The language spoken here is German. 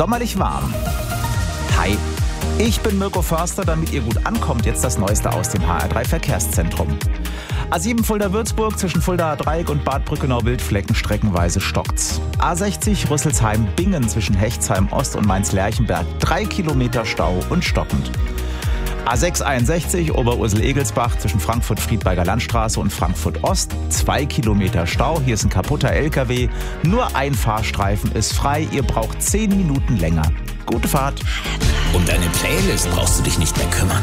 sommerlich warm. Hi, ich bin Mirko Förster, damit ihr gut ankommt. Jetzt das Neueste aus dem HR3 Verkehrszentrum. A7 Fulda-Würzburg zwischen Fuldaer Dreieck und Bad Brückenau-Wildflecken streckenweise stockt's. A60 Rüsselsheim-Bingen zwischen Hechtsheim Ost und Mainz-Lerchenberg 3 Kilometer Stau und stockend. A6 61 Oberursel-Egelsbach zwischen Frankfurt-Friedberger Landstraße und Frankfurt Ost 2 Kilometer Stau. Hier ist ein kaputter LKW. Nur ein Fahrstreifen ist frei. Ihr braucht 10 Minuten länger. Gute Fahrt. Um deine Playlist brauchst du dich nicht mehr kümmern.